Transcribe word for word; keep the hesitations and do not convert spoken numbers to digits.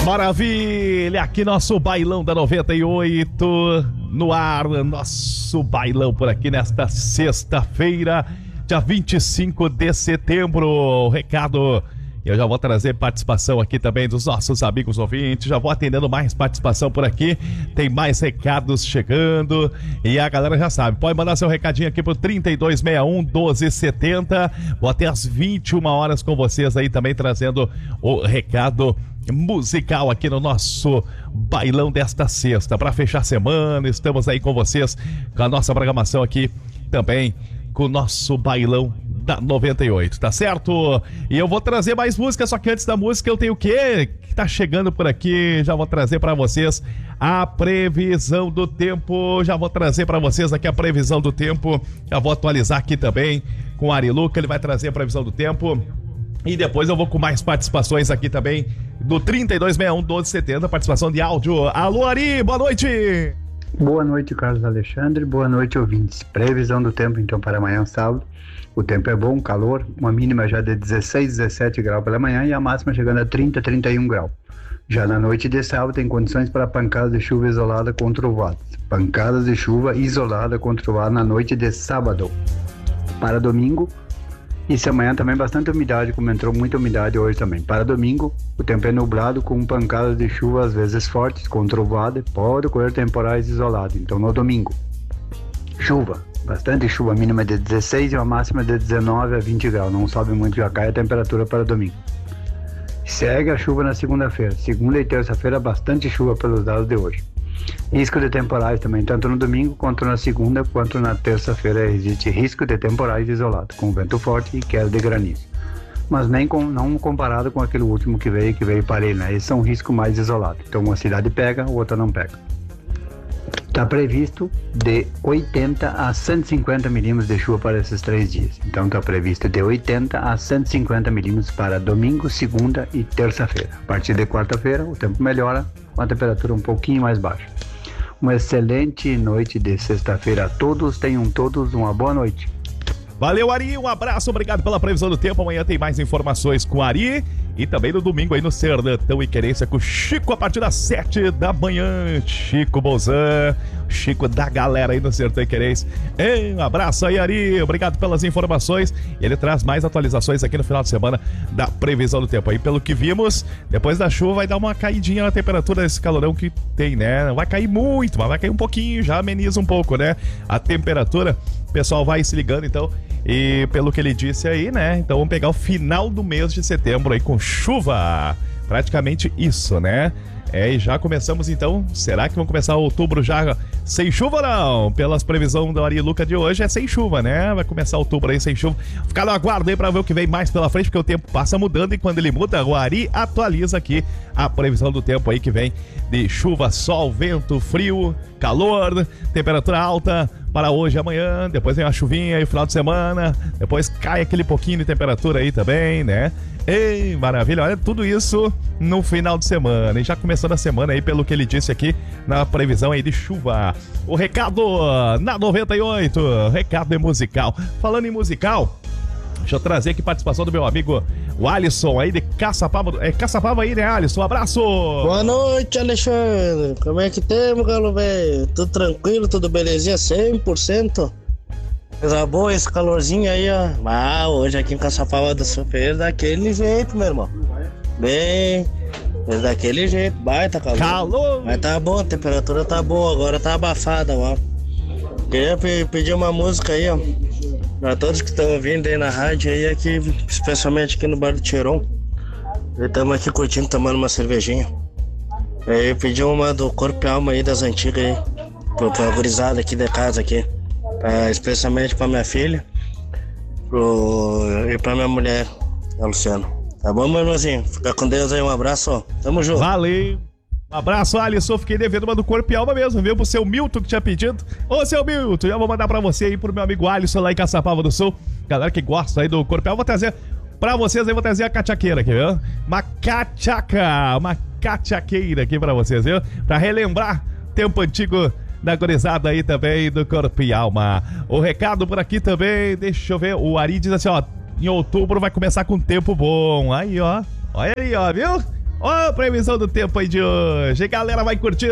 Maravilha, aqui nosso bailão da noventa e oito no ar, nosso bailão por aqui nesta sexta-feira, dia vinte e cinco de setembro. Recado, eu já vou trazer participação aqui também dos nossos amigos ouvintes, já vou atendendo mais participação por aqui, tem mais recados chegando e a galera já sabe, pode mandar seu recadinho aqui pro trinta e dois sessenta e um, doze setenta, vou até às vinte e uma horas com vocês aí também trazendo o recado musical aqui no nosso bailão desta sexta, para fechar a semana. Estamos aí com vocês com a nossa programação aqui também com o nosso bailão da noventa e oito, tá certo? E eu vou trazer mais música, só que antes da música eu tenho o quê? Que tá chegando por aqui, já vou trazer para vocês a previsão do tempo, já vou trazer para vocês aqui a previsão do tempo, já vou atualizar aqui também com o Ari Luca, ele vai trazer a previsão do tempo. E depois eu vou com mais participações aqui também do trinta e dois sessenta e um, doze setenta, participação de áudio. Alô, Ari, boa noite! Boa noite, Carlos Alexandre, boa noite, ouvintes. Previsão do tempo, então, para amanhã, sábado. O tempo é bom, calor, uma mínima já de dezesseis, dezessete graus pela manhã e a máxima chegando a trinta, trinta e um graus. Já na noite de sábado tem condições para pancadas de chuva isolada com trovoadas. Pancadas de chuva isolada com trovoada na noite de sábado. Para domingo, e se amanhã também bastante umidade, como entrou muita umidade hoje também. Para domingo, o tempo é nublado com pancadas de chuva às vezes fortes, com trovoada, pode ocorrer temporais isolados. Então no domingo, chuva, bastante chuva, mínima de dezesseis e uma máxima de dezenove a vinte graus. Não sobe muito, já cai a temperatura para domingo. Segue a chuva na segunda-feira. Segunda e terça-feira, bastante chuva pelos dados de hoje. Risco de temporais também, tanto no domingo quanto na segunda, quanto na terça-feira existe risco de temporais isolado, com vento forte e queda de granizo. Mas nem com, não comparado com aquele último que veio, que veio parelho, né? Esse é um risco mais isolado. Então uma cidade pega, outra não pega. Está previsto de oitenta a cento e cinquenta milímetros de chuva para esses três dias. Então está previsto de oitenta a cento e cinquenta milímetros para domingo, segunda e terça-feira. A partir de quarta-feira o tempo melhora, com a temperatura um pouquinho mais baixa. Uma excelente noite de sexta-feira a todos, tenham todos uma boa noite. Valeu, Ari, um abraço, obrigado pela previsão do tempo. Amanhã tem mais informações com o Ari e também no domingo aí no Sertão e Querência com o Chico a partir das sete da manhã. Chico Bozan, Chico da galera aí no Sertão e Querência. Um abraço aí, Ari, obrigado pelas informações. Ele traz mais atualizações aqui no final de semana da previsão do tempo aí. Pelo que vimos, depois da chuva vai dar uma caidinha na temperatura desse calorão que tem, né? Não vai cair muito, mas vai cair um pouquinho, já ameniza um pouco, né? A temperatura, o pessoal vai se ligando então. E pelo que ele disse aí, né? Então vamos pegar o final do mês de setembro aí com chuva. Praticamente isso, né? É, e já começamos então. Será que vamos começar outubro já sem chuva ou não? Pelas previsões do Ari Luca de hoje é sem chuva, né? Vai começar outubro aí sem chuva. Ficar no aguardo aí pra ver o que vem mais pela frente, porque o tempo passa mudando e quando ele muda, o Ari atualiza aqui a previsão do tempo aí que vem de chuva, sol, vento, frio, calor, temperatura alta para hoje e amanhã, depois vem uma chuvinha aí no final de semana, depois cai aquele pouquinho de temperatura aí também, né? Ei, maravilha, olha tudo isso no final de semana, e já começando a semana aí pelo que ele disse aqui na previsão aí de chuva. O recado na noventa e oito, recado é musical. Falando em musical, deixa eu trazer aqui a participação do meu amigo o Alisson aí de Caçapava. É Caçapava aí, né, Alisson? Um abraço! Boa noite, Alexandre. Como é que temos, galo velho? Tudo tranquilo, tudo belezinha? cem por cento? Coisa boa esse calorzinho aí, ó. Ah, hoje aqui em Caçapava do Sul fez daquele jeito, meu irmão. Bem, fez daquele jeito, baita calor. Calor! Mas tá bom, a temperatura tá boa, agora tá abafada, ó. Queria pe- pedir uma música aí, ó. Pra todos que estão ouvindo aí na rádio aí, aqui, especialmente aqui no bar do Tiron. Estamos aqui curtindo, tomando uma cervejinha. Aí pedi uma do Corpo e Alma aí das antigas aí. Pra, pra gurizada aqui de casa aqui. Pra, especialmente pra minha filha. Pro, e pra minha mulher, a Luciana. Tá bom, meu irmãozinho? Fica com Deus aí, um abraço, ó. Tamo junto. Valeu! Um abraço, Alisson. Fiquei devendo uma do Corpo e Alma mesmo, viu? Pro seu Milton que tinha pedido. Ô, seu Milton, já vou mandar pra você aí, pro meu amigo Alisson lá em Caçapava do Sul. Galera que gosta aí do Corpo e Alma, vou trazer pra vocês aí, vou trazer a cachaqueira aqui, viu? Uma cachaca, uma cachaqueira aqui pra vocês, viu? Pra relembrar tempo antigo da gurizada aí também do Corpo e Alma. O recado por aqui também, deixa eu ver, o Ari diz assim, ó, em outubro vai começar com tempo bom. Aí, ó, olha aí, ó, viu? Ó, a previsão do tempo aí de hoje. A galera vai curtir